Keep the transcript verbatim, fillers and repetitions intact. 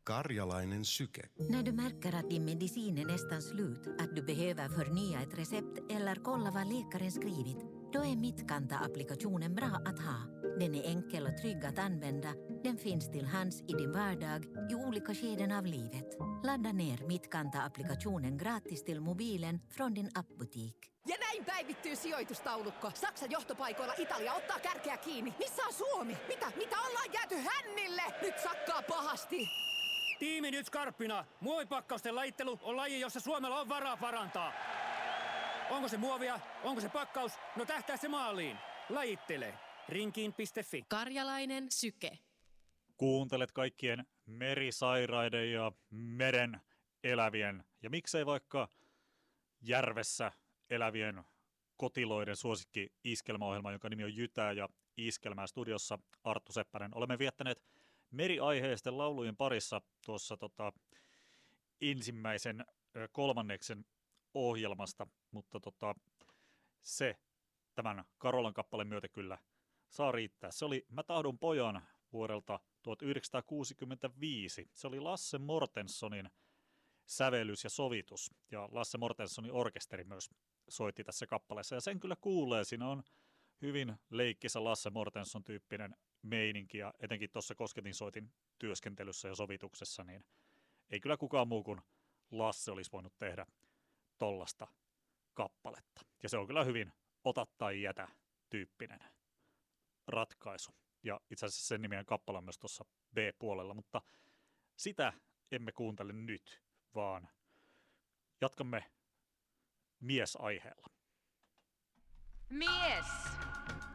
Karjalainen syke. När du märker att din medicin är nästan slut, att du behöver förnya ett recept eller kolla vad läkaren skrivit, då är Mitkanta-applikationen bra att ha. Den är enkel och trygg att använda. Den finns till hands i din vardag i olika skeden av livet. Ladda ner Mitkanta-applikationen gratis till mobilen från din appbutik. Ja näin päivittyy sijoitustaulukko. Saksan johtopaikoilla Italia ottaa kärkeä kiinni. Missä on Suomi? Mitä? Mitä ollaan jääty hännille? Nyt sakkaa pahasti. Tiimi nyt skarppina. Muovipakkausten lajittelu on laji, jossa Suomella on varaa parantaa. Onko se muovia? Onko se pakkaus? No tähtää se maaliin. Lajittele. Rinkiin piste fi. Karjalainen syke. Kuuntelet kaikkien merisairaiden ja meren elävien ja miksei vaikka järvessä elävien kotiloiden suosikki iskelmäohjelma, jonka nimi on Jytää ja Iskelmää studiossa Arttu Seppänen. Olemme viettäneet meriaiheisten laulujen parissa tuossa tota, ensimmäisen kolmanneksen ohjelmasta, mutta tota, se tämän Karolan kappaleen myötä kyllä saa riittää. Se oli Mä tahdon pojan vuodelta tuhatyhdeksänsataakuusikymmentäviisi. Se oli Lasse Mortenssonin sävellys ja sovitus, ja Lasse Mortenssonin orkesteri myös soitti tässä kappaleessa, ja sen kyllä kuulee. Siinä on hyvin leikkisä Lasse Mortensson tyyppinen meininki, ja etenkin tuossa kosketinsoitin työskentelyssä ja sovituksessa, niin ei kyllä kukaan muu kuin Lasse olisi voinut tehdä tollasta kappaletta. Ja se on kyllä hyvin ota tai jätä tyyppinen ratkaisu. Ja itse asiassa sen nimien kappale on myös tuossa B-puolella, mutta sitä emme kuuntele nyt, vaan jatkamme miesaiheella. Mies!